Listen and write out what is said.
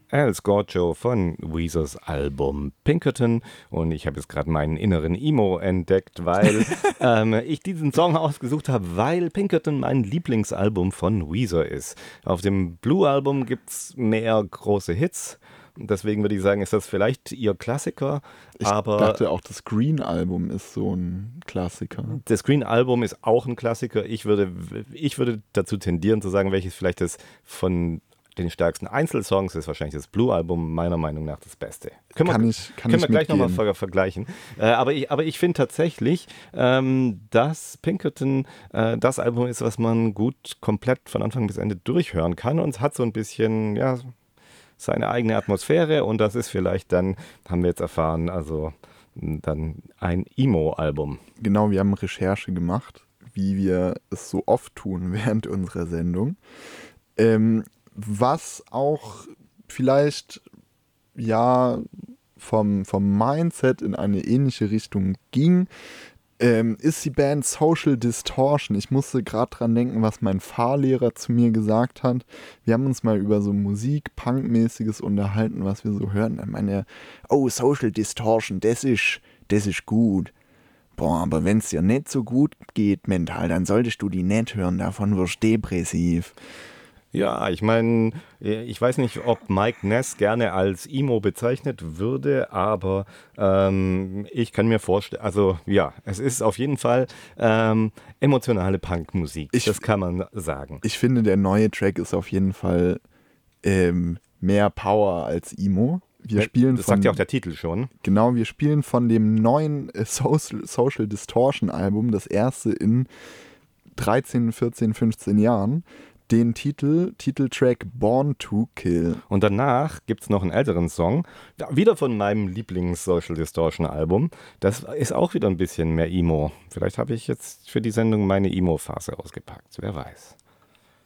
Al Scorcho von Weezers Album Pinkerton und ich habe jetzt gerade meinen inneren Emo entdeckt, weil ich diesen Song ausgesucht habe, weil Pinkerton mein Lieblingsalbum von Weezer ist. Auf dem Blue-Album gibt es mehr große Hits, deswegen würde ich sagen, ist das vielleicht ihr Klassiker, Ich dachte auch, das Green-Album ist so ein Klassiker. Das Green-Album ist auch ein Klassiker. Ich würde dazu tendieren zu sagen, welches vielleicht das von den stärksten Einzelsongs ist, wahrscheinlich das Blue-Album meiner Meinung nach das Beste. Können wir gleich nochmal vergleichen. Aber ich finde tatsächlich, dass Pinkerton das Album ist, was man gut komplett von Anfang bis Ende durchhören kann und es hat so ein bisschen, ja, seine eigene Atmosphäre und das ist vielleicht dann, haben wir jetzt erfahren, also dann ein Emo-Album. Genau, wir haben Recherche gemacht, wie wir es so oft tun während unserer Sendung. Was auch vielleicht ja vom Mindset in eine ähnliche Richtung ging, ist die Band Social Distortion. Ich musste gerade dran denken, was mein Fahrlehrer zu mir gesagt hat. Wir haben uns mal über so Musik, Punk-mäßiges unterhalten, was wir so hören. Dann meinte er, oh, Social Distortion, das ist gut. Boah, aber wenn es dir nicht so gut geht mental, dann solltest du die nicht hören, davon wirst du depressiv. Ja, ich meine, ich weiß nicht, ob Mike Ness gerne als Emo bezeichnet würde, aber ich kann mir vorstellen, also ja, es ist auf jeden Fall emotionale Punkmusik, das kann man sagen. Ich finde, der neue Track ist auf jeden Fall mehr Power als Emo. Das sagt ja auch der Titel schon. Genau, wir spielen von dem neuen Social Distortion Album, das erste in 13, 14, 15 Jahren, den Titeltrack Born to Kill. Und danach gibt es noch einen älteren Song, wieder von meinem Lieblings-Social Distortion-Album. Das ist auch wieder ein bisschen mehr Emo. Vielleicht habe ich jetzt für die Sendung meine Emo-Phase ausgepackt, wer weiß.